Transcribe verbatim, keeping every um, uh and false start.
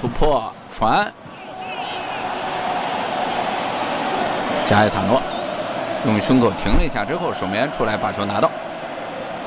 突破传，加埃塔诺用胸口停了一下之后，守门员出来把球拿到。